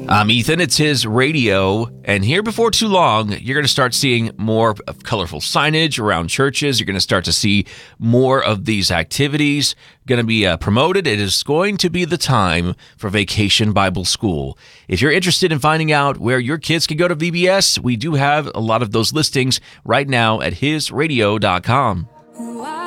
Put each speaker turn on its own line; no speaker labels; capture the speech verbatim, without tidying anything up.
I'm Ethan. It's his radio. And here before too long, you're going to start seeing more of colorful signage around churches. You're going to start to see more of these activities going to be uh, promoted. It is going to be the time for Vacation Bible School. If you're interested in finding out where your kids can go to V B S, we do have a lot of those listings right now at his radio dot com.